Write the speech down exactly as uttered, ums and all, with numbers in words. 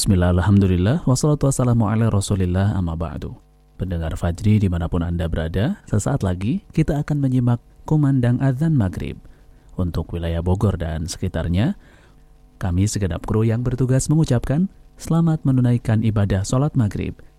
Bismillah, alhamdulillah, wassalatu wassalamu ala rasulillah, amma ba'du. Pendengar Fajri dimanapun Anda berada, sesaat lagi kita akan menyimak kumandang azan maghrib. Untuk wilayah Bogor dan sekitarnya, kami segenap kru yang bertugas mengucapkan selamat menunaikan ibadah sholat maghrib